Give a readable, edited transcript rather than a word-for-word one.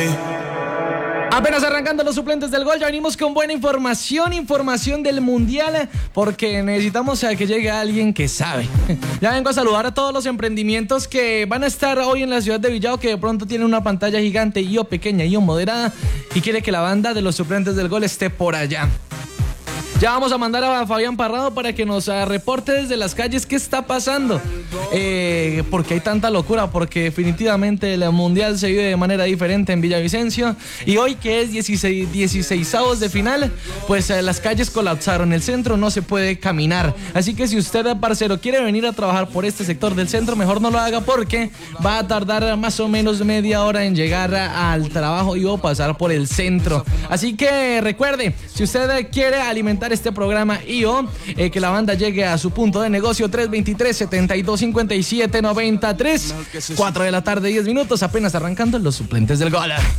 Apenas arrancando los suplentes del gol, ya venimos con buena información del Mundial, porque necesitamos que llegue alguien que sabe. Ya vengo a saludar a todos los emprendimientos que van a estar hoy en la ciudad de Villado, que de pronto tienen una pantalla gigante y o pequeña y o moderada, y quiere que la banda de los suplentes del gol esté por allá. Ya vamos a mandar a Fabián Parrado para que nos reporte desde las calles qué está pasando. Porque hay tanta locura, porque definitivamente el Mundial se vive de manera diferente en Villavicencio. Y hoy, que es 16avos de final, pues las calles colapsaron. El centro no se puede caminar. Así que si usted, parcero, quiere venir a trabajar por este sector del centro, mejor no lo haga, porque va a tardar más o menos media hora en llegar al trabajo y o pasar por el centro. Así que recuerde, si usted quiere alimentar este programa y o que la banda llegue a su punto de negocio, 323-7257-93, 4 de la tarde, 10 minutos, apenas arrancando los suplentes del gol.